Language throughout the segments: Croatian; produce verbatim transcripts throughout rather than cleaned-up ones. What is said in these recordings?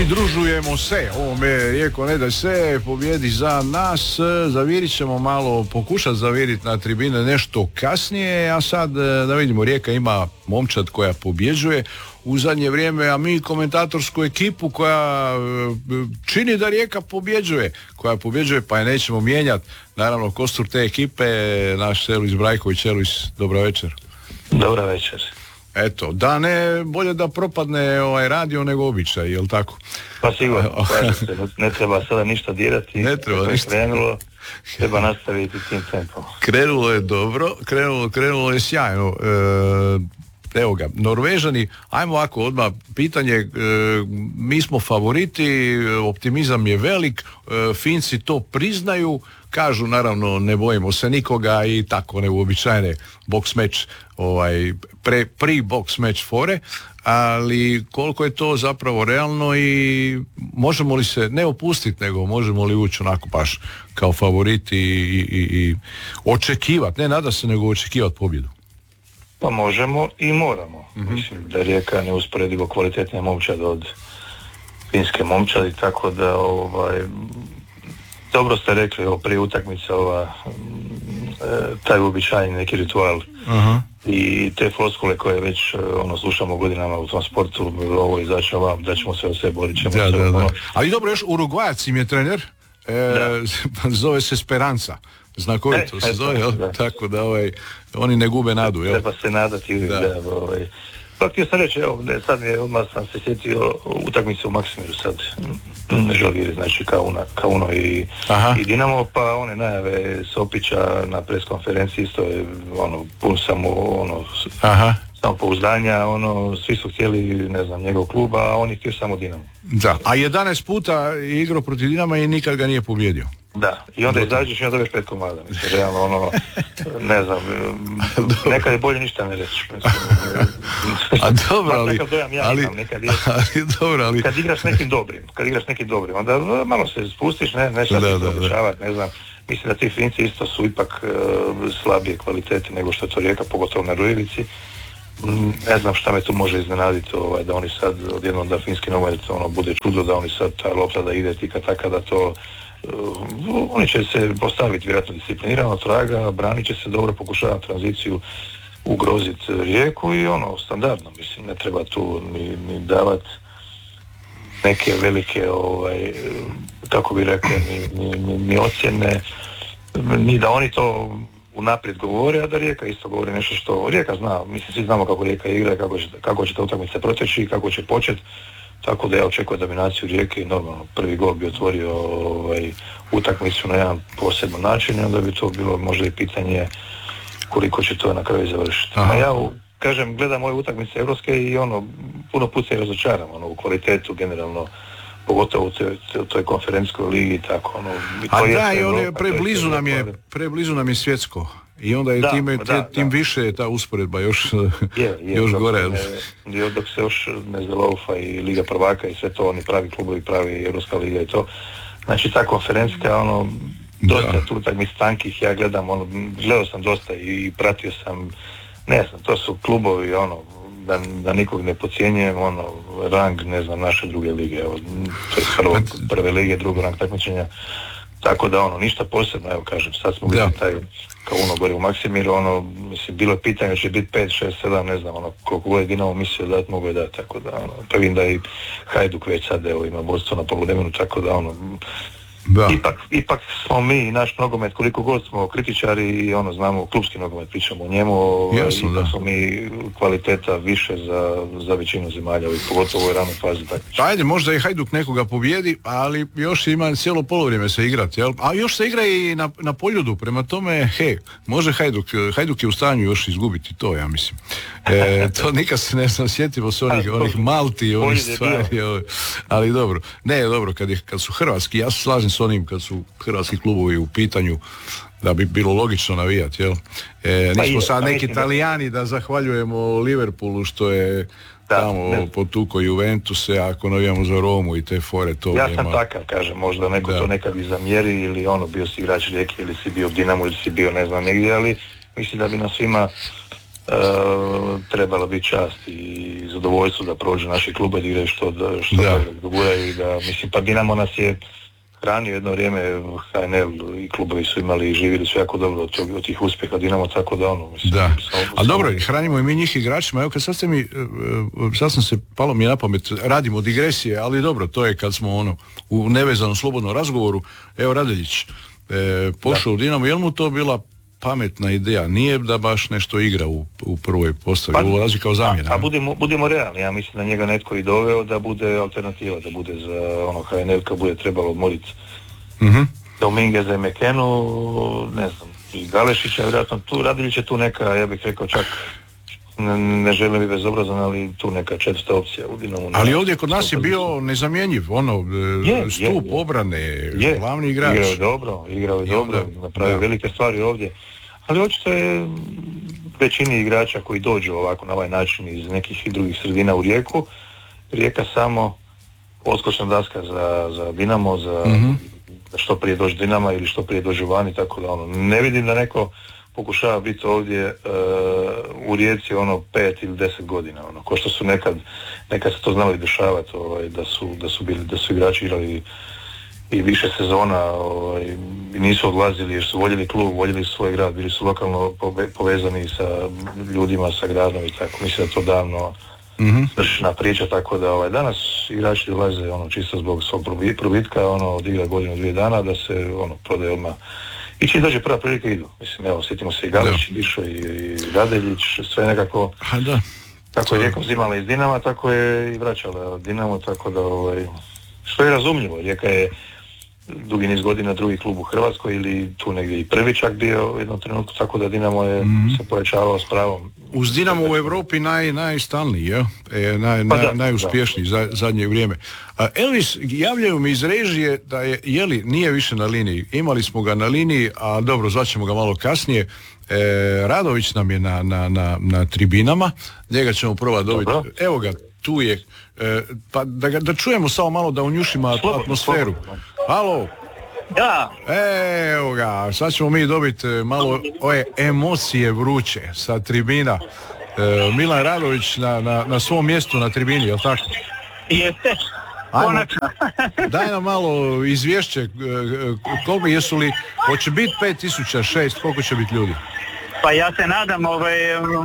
Pridružujemo se ovome Rijeko ne daj se, pobjedi za nas. Zavirit ćemo malo, pokušati zaviriti na tribine nešto kasnije, a sad da vidimo, Rijeka ima momčad koja pobjeđuje u zadnje vrijeme, a mi komentatorsku ekipu koja čini da Rijeka pobjeđuje, koja pobjeđuje pa je nećemo mijenjati. Naravno, kostur te ekipe, naš Elvis Brajković. Elvis, dobra večer. Dobra večer. Eto, da ne, bolje da propadne ovaj radio nego običaj, jel tako? Pa sigurno, se, ne treba sada ništa dirati. Ne treba ništa. Krenulo, treba nastaviti tim tempom. Krenulo je dobro, krenulo, krenulo je sjajno. E, evo ga, Norvežani, ajmo ovako odmah, pitanje, e, mi smo favoriti, optimizam je velik, e, Finci to priznaju, kažu naravno ne bojimo se nikoga i tako neuobičajene box match, ovaj, pre, pri box match fore, ali koliko je to zapravo realno i možemo li se ne opustiti, nego možemo li ući onako baš kao favoriti i, i, i očekivati, ne nada se nego očekivati pobjedu? Pa možemo i moramo. Mm-hmm. Mislim da Rijeka neusporedivo kvalitetnija momčad od finske momčadi, tako da ovaj, dobro ste rekli, ovo prije utakmice ova taj uobičajeni neki ritual uh-huh. i te floskule koje već ono slušamo godinama u tom sportu, ovo izaći vam, da ćemo se o sve borit ćemo da, se, da, ono... da. Ali dobro, još Urugvajac im je trener, e, zove se Speranza, znakovito e, se zove, eto, da. Tako da ovaj, oni ne gube nadu. Jel? Treba se nadati uvijek da, da ovaj... Pa htio sam reći, evo, ne, sad je, odmah sam se sjetio utakmice u Maksimiru sad, Žalgiri, znači Kauna, Kauno i, i Dinamo, pa one najave Sopića na preskonferenciji isto je, ono, pun samo, ono, Aha. samo pouzdanja, ono, svi su htjeli, ne znam, njegov kluba, a on je htio samo Dinamo. Da, a jedanaest puta je igrao protiv Dinama i nikad ga nije pobjedio. Da, i onda izađeš i onda dobiješ pet komada, mislim, realno, ono, ne znam, nekad je bolje ništa ne reći. A dobro, ali... Nekad dojam ja ali, imam, nekad je... Ali, dobro, ali... Kad igraš nekim dobrim, kad igraš nekim dobrim, onda malo se spustiš, ne, ne šta se odlišavati, ne znam, mislim da ti Finci isto su ipak uh, slabije kvalitete nego što je to Rijeka, pogotovo na Rujevici. Ne znam šta me tu može iznenaditi, ovaj, da oni sad, odjednom da finski nogomet ono, bude čudo, da oni sad ta lopta da ide tika taka, da to Uh, oni će se postaviti vjerojatno disciplinirano traga, branit će se dobro, pokušavati tranziciju ugroziti Rijeku i ono, standardno, mislim, ne treba tu ni, ni davati neke velike, ovaj, kako bi rekao, ni, ni, ni, ni ocjene, ni da oni to unaprijed govore, a da Rijeka isto govori nešto što Rijeka zna, mislim, svi znamo kako Rijeka igra, kako će, kako će ta utakmica proteći i kako će početi. Tako da ja očekujem dominaciju Rijeke i normalno prvi gol bi otvorio ovaj, utakmicu na jedan poseban način i onda bi to bilo možda i pitanje koliko će to na kraju završiti. A ja u, kažem, gledam ove utakmice europske i ono, puno puta se razočaram ono, u kvalitetu generalno, pogotovo u toj, toj konferencijskoj ligi, tako ono. I A da, i on je preblizu nam je, preblizu nam je svjetsko. I onda je da, time, da, da, tim da. više je ta usporedba još, je, je, još gore. Ne, dok se još ne zalaufa i Liga prvaka i sve to, oni pravi klubovi, pravi Europska liga i to. Znači ta konferencijska, ono, dosta tu tak mi stankih, ja gledam, ono, gledao sam dosta i pratio sam, ne znam, to su klubovi, ono, da, da nikog ne podcjenjujem, ono, rang, ne znam, naše druge lige, evo, to je prvo, prve lige, drugo rang takmičenja. Tako da ono, ništa posebno, evo kažem, sad smo gledali taj Kauno gore u Maksimiru, ono, mislim, bilo je pitanje, će biti pet, šest, sedam, ne znam, ono, koliko god je Dinamo mislio dati, mogu je dati, tako da, ono, pa vidim da i Hajduk već sad, evo, ima vodstvo na poluvremenu, tako da, ono, da. Ipak, ipak smo mi, naš nogomet, koliko god smo kritičari i ono, znamo, klubski nogomet, pričamo o njemu, Jasno, ipak da. smo mi kvaliteta više za, za većinu zemalja, pogotovo u ovoj ranoj fazi. Ajde, možda i Hajduk nekoga pobjedi, ali još ima cijelo polovrijeme se igrati, jel? A još se igra i na, na Poljudu, prema tome, he, može Hajduk, Hajduk je u stanju još izgubiti to, ja mislim. E, to nikad se ne znam, sjetimo se onih, onih Malti, onih stvari, ali dobro. Ne, dobro, kad, je, kad su hrvatski, ja se slažem s onim kad su hrvatski klubovi u pitanju, da bi bilo logično navijati, jel? E, nismo sad neki Italijani da zahvaljujemo Liverpoolu što je da, tamo potuko Juventuse, ako navijamo za Romu i te fore, to ja nema... sam takav, kažem, možda neko da. to nekad i zamjeri ili ono, bio si igrač Rijeke ili si bio Dinamo ili si bio ne znam negdje, ali mislim da bi nas svima trebala biti čast i zadovoljstvo da prođu naši klube, da igraju što da, što da. da guraju i da, mislim, pa Dinamo nas je hranio jedno vrijeme, H N L i klubovi su imali i živjeli su jako dobro od, tog, od tih uspjeha Dinamo, tako da ono, mislim. Da, samo, ali dobro, hranimo i mi njih igračima, evo kad sad ste mi, sad sam se, palo mi je na pamet, radimo digresije, ali dobro, to je kad smo ono, u nevezanom slobodnom razgovoru, evo Radeljić, e, pošao u Dinamo, je li mu to bila pametna ideja? Nije da baš nešto igra u, u prvoj postavi, pa, ulazi kao zamjena. A, a budemo, budemo realni, ja mislim da njega netko i doveo da bude alternativa, da bude za ono H N L kad bude trebalo odmoriti uh-huh. Domingueza i McKennu, ne znam, i Galešića, vjerojatno tu, Radeljić je tu neka, ja bih rekao čak, ne, ne želim biti bezobrazan, ali tu neka četvrta opcija u Dinamu. Ali ovdje kod nas je bio nezamjenjiv, ono, je, stup, je, obrane, je, glavni igrač. Igrao je dobro, igrao je dobro, napravio velike stvari ovdje. Ali očito je većini igrača koji dođu ovako na ovaj način iz nekih drugih sredina u Rijeku, Rijeka samo odskočna daska za, za Dinamo, za mm-hmm. što prije dođe Dinama ili što prije dođe vani, tako da ono, ne vidim da neko pokušava biti ovdje uh, u Rijeci ono pet ili deset godina, ono, ko što su nekad, nekad se to znali dešavati, ovaj, da su, da su bili, da su igrači igrali i više sezona, ovaj, i nisu odlazili jer su voljeli klub, voljeli svoj grad, bili su lokalno pove, povezani sa ljudima, sa gradom i tako, mislim da to davno mm-hmm. vršna priča, tako da ovaj, danas igrači dolaze ono, čisto zbog svog probitka, ono, odigra godinu, dvije dana, da se ono, prodaje odmah. I čim dođe prva prilika idu. Mislim, evo, sjetimo se i Galić, Bišo i, i Radeljić, sve nekako, ha, da. Tako je Rijeka uzimala iz Dinama, tako je i vraćala Dinamo, tako da, ovaj, što je razumljivo, Rijeka je dugi niz godina drugi klub u Hrvatskoj ili tu negdje i prvi čak bio u jednom trenutku, tako da Dinamo je mm-hmm. se povećavao s pravom. Uz Dinamo u Europi naj, najstalniji, je? E, naj, pa naj, da, najuspješniji za, zadnje vrijeme. A Elvis, javljaju mi iz režije da je, jeli, nije više na liniji, imali smo ga na liniji, a dobro, zvaćemo ga malo kasnije. E, Radović nam je na, na, na, na tribinama, njega ćemo prva dobiti. Dobro. Evo ga, tu je, e, pa da, ga, da čujemo samo malo, da unjušimo atmosferu. Halo? Da. Evo ga, sad ćemo mi dobiti malo ove emocije vruće sa tribina. E, Milan Radović na, na, na svom mjestu na tribini, jel tako? Jeste, konačno. Daj nam malo izvješće, koliko, jesu li, hoće biti pet tisuća šest, koliko će biti ljudi? Pa ja se nadam, ovaj,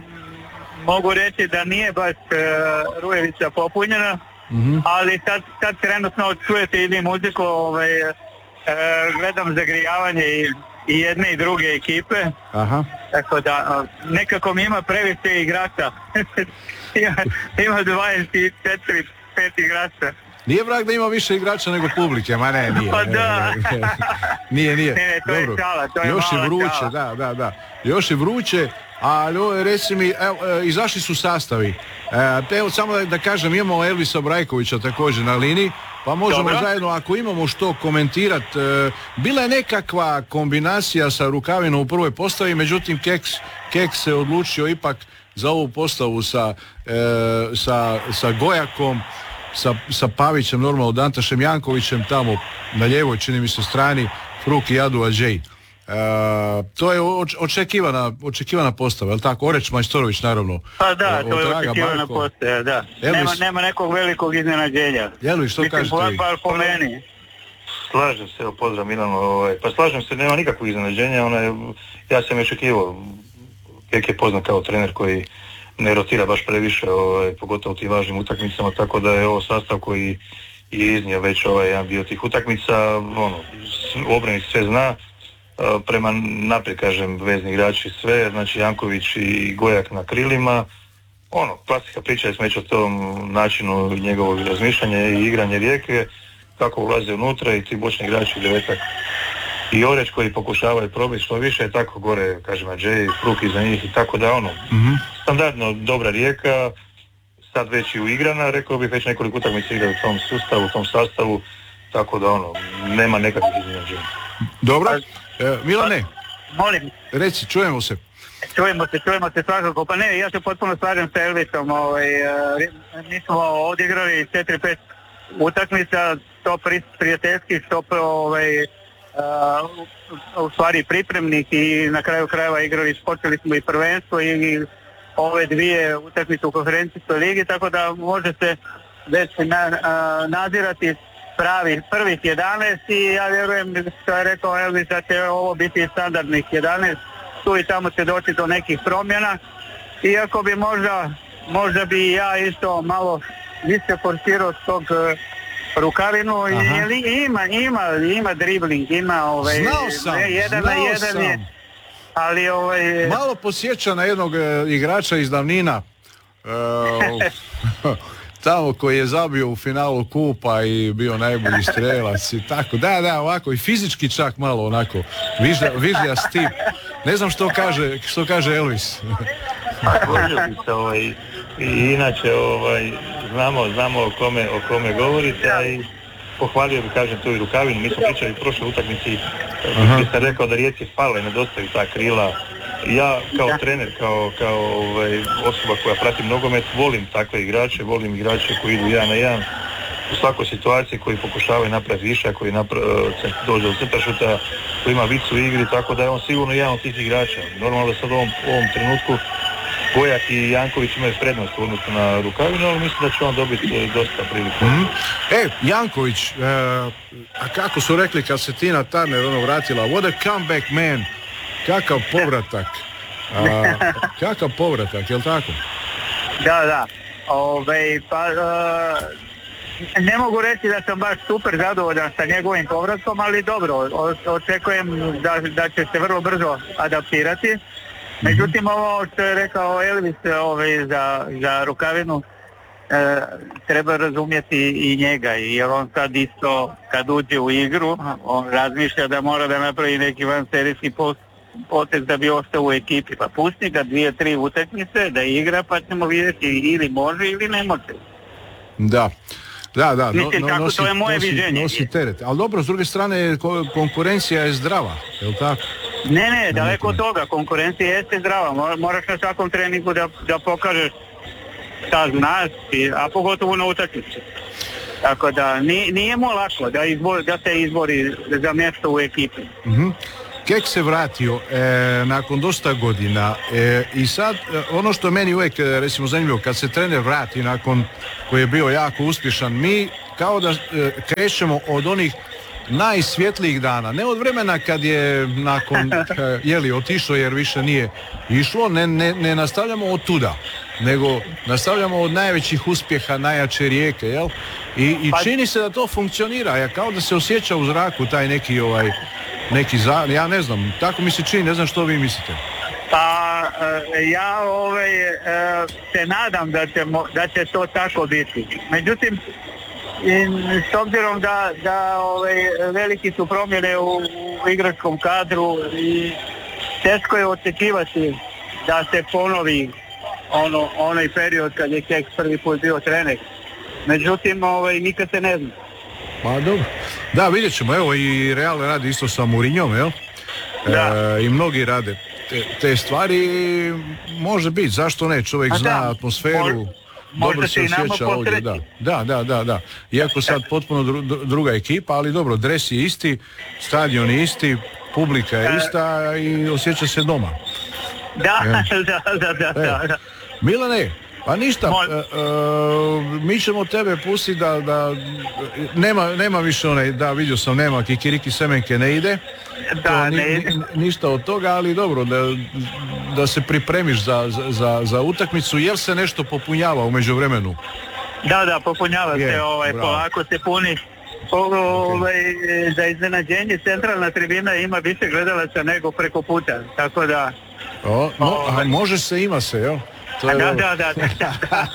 mogu reći da nije baš uh, Rujevica popunjena, mm-hmm. ali sad, sad trenutno čujete ili muziku, ovaj, E, gledam zagrijavanje i, i jedne i druge ekipe. Aha. Tako da nekako mi ima previše igrača. ima, ima dvadeset četiri pet igrača. Nije vrag da ima više igrača nego publike, ma ne, nije. Pa da. Ne, ne, nije, nije. Ne, ne, to dobro. Je čala, to je još je vruće, čala. da, da, da. Još je vruće, a reci mi, evo, izašli su sastavi. E, evo samo da, da kažem, imamo Elvisa Brajkovića također na liniji, pa možemo Dobro. zajedno, ako imamo što komentirati. E, bila je nekakva kombinacija sa Rukavinom u prvoj postavi, međutim Keks, Keks se odlučio ipak za ovu postavu sa, e, sa, sa Gojakom, sa, sa Pavićem, normalno Dantašem Jankovićem tamo na lijevoj, čini mi se, strani, Fruk i Adu Adžej. Uh, to je očekivana, očekivana postava, je li tako? Oreć Majstorović, naravno. Pa da, to je očekivana postava, da. Nema, nema nekog velikog iznenađenja. Jelvi, što kažete vi? Bar po meni. Slažem se, evo, pozdrav Milano, ovaj, pa slažem se, nema nikakvog iznenađenja, ona je, ja sam je očekivao, Kek je poznat kao trener koji ne rotira baš previše, ovaj, pogotovo u tim važnim utakmicama, tako da je ovo sastav koji je iznio već ovaj jedan dio tih utakmica, ono, obrani sve zna, prema naprijed, kažem, vezni igrači sve, znači Janković i Gojak na krilima, ono, klasika priča je smeća o tom načinu njegovog razmišljanja i igranje Rijeke, kako ulaze unutra i ti bočni igrači Devetak i Oreć koji pokušavaju probiti što više, tako gore, kažem, Adžej, Fruk iza njih i tako da, ono, mm-hmm. standardno dobra Rijeka, sad već i uigrana, rekao bih već nekoliko utakmica igra u tom sustavu, u tom sastavu, tako da, ono, nema nekakvih iznenađenja. Dobro. E, Milane, molim. Reci, čujemo se. Čujemo se, čujemo se svakako. Pa ne, ja se potpuno slažem sa Elvisom. Ovaj, mi smo odigrali četiri pet utakmica, to prijateljski, to ovaj, uh, u stvari pripremnih i na kraju krajeva igrali, počeli smo i prvenstvo i ove dvije utakmice u konferencijskoj ligi, tako da može se već na, a, nadzirati pravi prvih jedanaest i ja vjerujem što je rekao Elvis da će ovo biti standardnih jedanaest, tu i tamo će doći do nekih promjena, iako bi možda, možda bi ja isto malo više forsirao s tog Rukavinu. I ima, ima, ima dribling, ima ovaj, znao sam, jedan znao na jedan sam. je, ali ovaj... Malo posjeća na jednog e, igrača iz davnina, e, tamo koji je zabio u finalu kupa i bio najbolji strelac i tako, da, da, ovako i fizički čak malo onako, vižlja, vižlja stip. Ne znam što kaže, što kaže Elvis. ovaj, i inače ovaj, znamo, znamo o kome, o kome govorite, a i pohvalio bi, kažem, tu i Rukavinu. Mi smo pričali u prošloj utakmici, gdje sam rekao da Rijeci fale, nedostaju ta krila. Ja kao trener, kao, kao ovaj, osoba koja prati nogomet, volim takve igrače, volim igrače koji idu jedan na jedan u svakoj situaciji, koji pokušavaju napraviti višak, koji napra- dođe do centaršuta, koji ima vicu u igri, tako da je on sigurno jedan od tih igrača. Normalno da sad u ovom, u ovom trenutku Gojak i Janković imaju prednost u odnosu na Rukavinu, ali mislim da će on dobiti dosta prilike. Mm-hmm. E, Janković, e, a kako su rekli kad se Tina Turner ono vratila, what a comeback man, kakav povratak, a, kakav povratak, jel tako? Da, da, Ove, pa uh, ne mogu reći da sam baš super zadovoljan sa njegovim povratkom, ali dobro, o, očekujem da, da će se vrlo brzo adaptirati. Međutim, ovo što je rekao Elvis ovaj, za, za Rukavinu, e, treba razumjeti i njega, jer on sad isto kad uđe u igru, on razmišlja da mora da napravi neki vanserijski potez da bi ostao u ekipi, pa pusti ga dvije, tri utakmice da igra, pa ćemo vidjeti ili može ili ne može. Da. Da, da, no, Mislim, no, tako, nosi, to je moje nosi, viđenje. nosi teret. Ali dobro, s druge strane, konkurencija je zdrava, je li tako? Ne, ne, daleko od toga, konkurencija jeste zdrava, moraš na svakom treningu da, da pokažeš šta znaš, a pogotovo na utakmici. Tako da nije, nije mu lako da, izbor, da se izbori za mjesto u ekipi. Uh-huh. Kek se vratio e, nakon dosta godina e, i sad e, ono što meni uvijek e, recimo zanimljivo, kad se trener vrati nakon koji je bio jako uspješan, mi kao da e, krećemo od onih najsvjetlijih dana, ne od vremena kad je nakon e, jeli otišao jer više nije išlo, ne, ne, ne nastavljamo od tuda, nego nastavljamo od najvećih uspjeha, najjače Rijeke, jel? I, i čini se da to funkcionira, ja kao da se osjeća u zraku taj neki ovaj neki za, ja ne znam, tako mi se čini, ne znam što vi mislite. Pa ja ovaj, se nadam da će, da će to tako biti. Međutim, s obzirom da, da ovaj, veliki su promjene u, u igračkom kadru i teško je očekivati da se ponovi ono, onaj period kad je Keks prvi put bio trener. Međutim, ovaj, nikad se ne zna. Pa dobro. Da, vidjet ćemo, evo i Real radi isto sa Mourinhom, jel? E, I mnogi rade te, te stvari, može biti, zašto ne, čovjek zna da, atmosferu, mo, dobro se osjeća ovdje, da. Da, da, da, da. Iako sad potpuno dru, druga ekipa, ali dobro, dres je isti, stadion je isti, publika je ista i osjeća se doma. Da, e. da, da, da, da, da. Milane, pa ništa, e, e, mi ćemo tebe pustiti da, da nema, nema više onaj, da vidio sam, nema kikiriki semenke, ne ide, da, ni, ne ide. Ni, ništa od toga, ali dobro, da, da se pripremiš za, za, za utakmicu, jer se nešto popunjava u međuvremenu. Da, da, popunjava je, se, ovaj, polako se puni. Ovaj, okay. Za iznenađenje centralna tribina ima više gledalaca nego preko puta, tako da... O, no, ovaj. A može se, ima se, jel? To je da, da, da, da.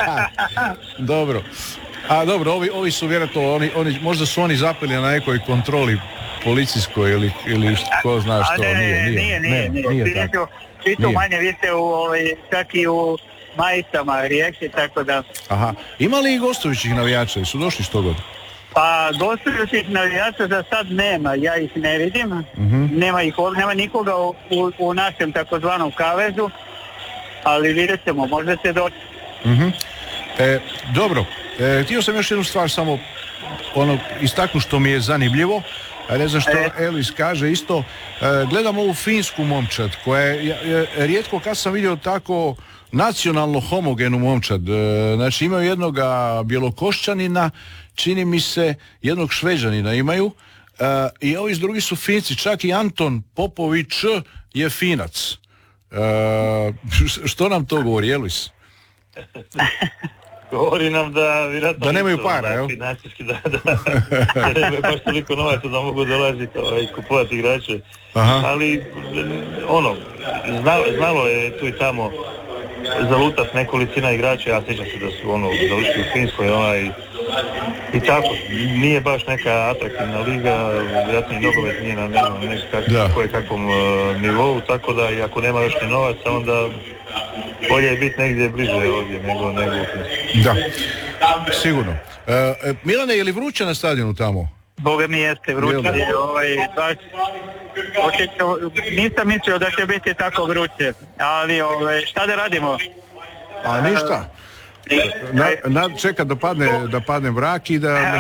Dobro. A dobro, ovi, ovi su vjerojatno, oni, oni, možda su oni zapeli na nekoj kontroli policijskoj ili, ili ko zna što. A ne, nije, nije, nije, nije, nije, nije tako. Svi tu manje vidite u, ovaj, čak i u majicama Rijeke, tako da... Aha, ima li i gostujućih navijača, su došli što god? Pa gostujućih navijača za sad nema, ja ih ne vidim, uh-huh. nema ih ovdje, nema nikoga u, u, u našem takozvanom kavezu, ali vidjet ćemo, možda se doći. Uh-huh. E, dobro, e, htio sam još jednu stvar samo ono istaknu što mi je zanimljivo. a ne znam što Elvis kaže isto, gledam ovu finsku momčad koja je, rijetko kad sam vidio tako nacionalno homogenu momčad. Znači imaju jednoga bjelokošćanina, čini mi se jednog Šveđanina imaju, i ovi drugi su Finci, čak i Anton Popović je Finac. Što nam to govori, Elvis? Govori nam da vjerojatno da nemaju para, jel? Financijski, da, da, da nemaju baš toliko novaca da mogu dolaziti ovaj, kupovati igrače. Aha. Ali, ono, znalo, znalo je tu i tamo zalutat nekolicina igrača, ja sjećam se da su ono završili u Finskoj, ovaj, i tako, nije baš neka atraktivna liga, vjerojatno i nogomet nije na nekakvom koje kakvom uh, nivou, tako da i ako nema još ni novaca, onda bolje je biti negdje bliže ovdje nego, nego u Finskoj. Da, sigurno. Uh, Milane, je li vruće na stadionu tamo? Boga mi jeste vruće, je, ovaj, baš, očito, nisam mislio da će biti tako vruće, ali ovaj, šta da radimo? A ništa. Na, na, čeka da padne, da padne mrak i da... Ja,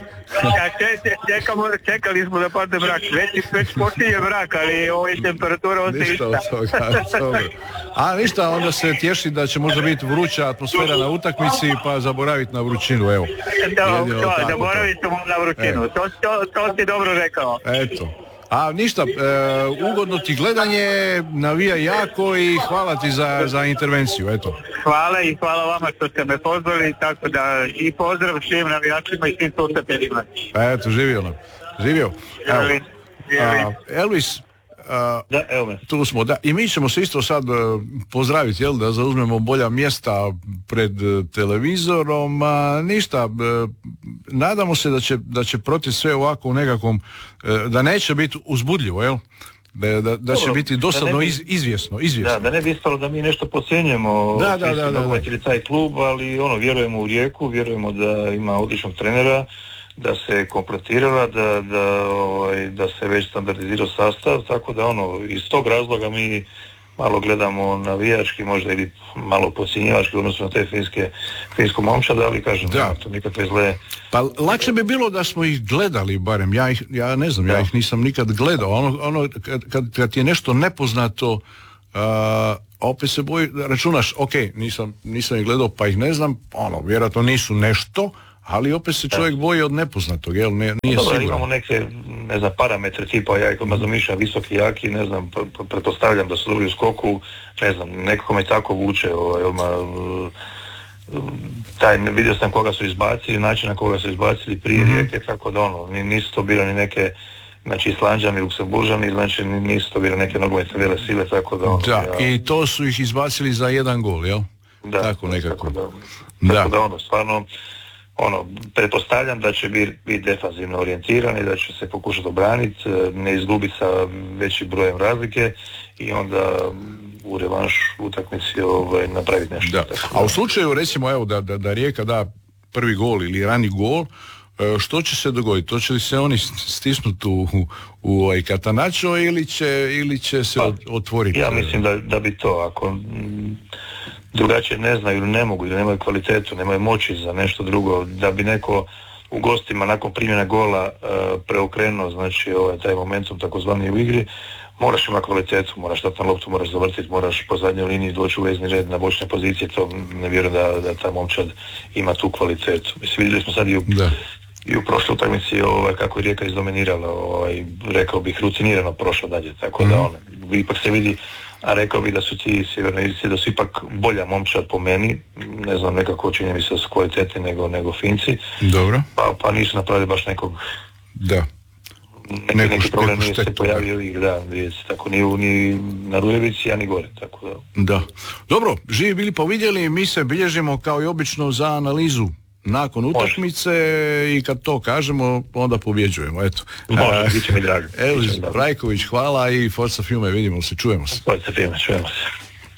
čekamo, čekali smo da padne mrak, već, već počinje mrak, ali ovoj temperatura ostaje ništa. Ništa, a ništa, onda se tješi da će možda biti vruća atmosfera na utakmici, pa zaboraviti na vrućinu, evo. Da, to, zaboraviti na vrućinu, to, to, to si dobro rekao. Eto. A ništa, e, ugodno ti gledanje, navija jako i hvala ti za, za intervenciju, eto. Hvala i hvala vama što ste me pozvali, tako da i pozdrav svim navijačima i svim slušateljima. Eto, živio nam, živio. Evo, a, Elvis, a, da, evo me. Tu smo, da, i mi ćemo se isto sad pozdraviti, jel, da zauzmemo bolja mjesta pred televizorom, a ništa, nadamo se da će, da će protiv sve ovako u nekakvom, da neće biti uzbudljivo, jel? Da, da, da će biti dosadno bi, iz, izvjesno, izvjesno. Da, da ne bi ispalo da mi nešto podcjenjujemo da, da, da, da, da. ili taj klub, ali ono, vjerujemo u Rijeku, vjerujemo da ima odličnog trenera, da se kompletirala, da, da, ovaj, da se već standardizirao sastav, tako da ono, iz tog razloga mi malo gledamo navijački, možda ili malo podcjenjivački odnosno na te finske, finsku momčad, ali kažem, da. To nikakve zle... Pa lakše bi bilo da smo ih gledali barem, ja ih, ja ne znam, da. Ja ih nisam nikad gledao, ono, ono kad, kad, kad ti je nešto nepoznato, uh, opet se boji, računaš, ok, nisam, nisam ih gledao pa ih ne znam, ono, vjerojatno nisu nešto, ali opet se čovjek boji od nepoznatog, jel, ne, nije dobro, sigurno. Imamo neke, ne znam, parametre tipa, ja kod Mazomiša visoki, jaki, ne znam, pretpostavljam da su dobri u skoku, ne znam, nekako me tako vuče, ovaj, odmah, taj, vidio sam koga su izbacili, način na koga su izbacili prije mm-hmm. Rijeke, tako da ono, nisu to bili neke, znači Islanđani, Luksemburžani, znači nisu to bili neke nogometne vele sile, tako da ono. Da, ja, i to su ih izbacili za jedan gol, jel? Da, tako nekako. Tako da, da. Tako da ono, stvarno, ono, pretpostavljam da će biti bit defanzivno orijentirani, da će se pokušati obraniti, ne izgubiti sa većim brojem razlike i onda u revanš utakmici ovaj, napraviti nešto. Da. A u slučaju recimo evo da, da, da Rijeka da prvi gol ili rani gol, što će se dogoditi? To će li se oni stisnuti u, u, u Katanačo ili će, ili će se pa, otvoriti? Ja mislim da, da bi to, ako m, drugačije ne znaju ili ne mogu, ili nemaju kvalitetu, nemaju moći za nešto drugo, da bi neko u gostima nakon primjene gola uh, preokrenuo, znači ovaj, taj momentum takozvani u igri, moraš imati kvalitetu, moraš dati na loptu, moraš zavrtiti, moraš po zadnjoj liniji doći u vezni red na bočne pozicije, to ne vjerujem da, da ta momčad ima tu kvalitetu. Mislim, vidjeli smo sad i u, i u prošloj utakmici ovaj, kako je Rijeka izdominirala, ovaj, rekao bih rutinirano prošlo dalje, tako da ono, ipak se vidi, a rekao bih da su ti Sjevernoirci da su ipak bolja momčad po meni, ne znam, nekako čini mi se da su kvalitetni nego, nego Finci. Dobro. Pa, pa nisu napravili baš nekog... Da. Neki, neki, neki problem nije se pojavio ih, da, vidjeti, tako ni, ni na Rujevici, a ni gore, tako da. Da. Dobro, živi bili pa vidjeli, mi se bilježimo kao i obično za analizu nakon utakmice. Može. I kad to kažemo, onda pobjeđujemo, eto. Može, bit će mi drago. Elvis Brajković, hvala i Forza Fiume, vidimo se, čujemo se. Forza Fiume, čujemo se.